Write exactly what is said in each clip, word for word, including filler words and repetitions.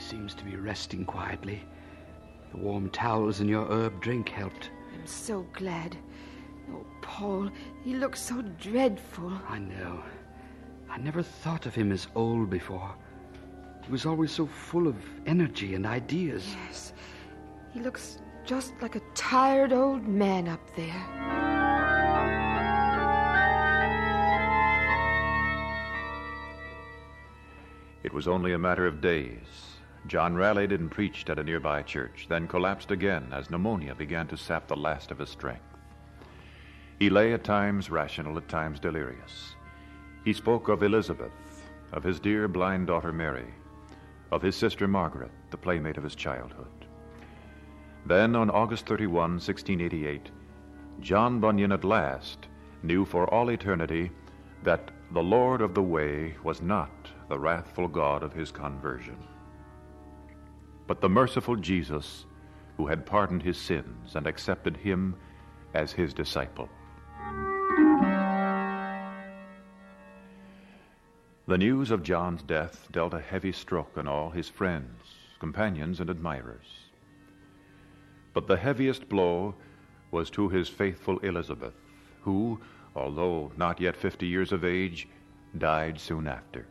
seems to be resting quietly. The warm towels and your herb drink helped. I'm so glad. Oh, Paul, he looks so dreadful. I know. I never thought of him as old before. He was always so full of energy and ideas. Yes. He looks just like a tired old man up there. It was only a matter of days. John rallied and preached at a nearby church, then collapsed again as pneumonia began to sap the last of his strength. He lay at times rational, at times delirious. He spoke of Elizabeth, of his dear blind daughter Mary, of his sister Margaret, the playmate of his childhood. Then on August thirty-first, sixteen eighty-eight, John Bunyan at last knew for all eternity that the Lord of the Way was not the wrathful God of his conversion, but the merciful Jesus who had pardoned his sins and accepted him as his disciple. The news of John's death dealt a heavy stroke on all his friends, companions, and admirers. But the heaviest blow was to his faithful Elizabeth, who, although not yet fifty years of age, died soon after.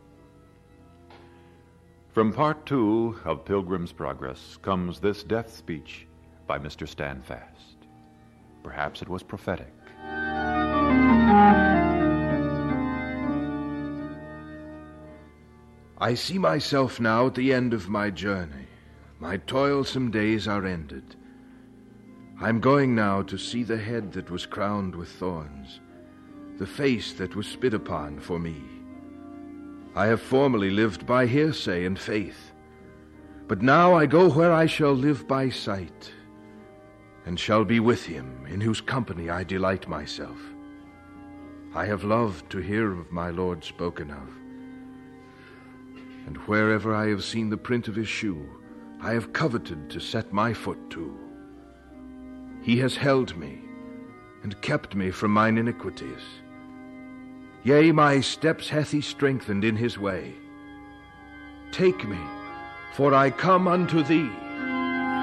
From part two of Pilgrim's Progress comes this death speech by Mister Standfast. Perhaps it was prophetic. I see myself now at the end of my journey. My toilsome days are ended. I'm going now to see the head that was crowned with thorns, the face that was spit upon for me. I have formerly lived by hearsay and faith, but now I go where I shall live by sight, and shall be with him in whose company I delight myself. I have loved to hear of my Lord spoken of, and wherever I have seen the print of his shoe, I have coveted to set my foot to. He has held me, and kept me from mine iniquities. Yea, my steps hath he strengthened in his way. Take me, for I come unto thee.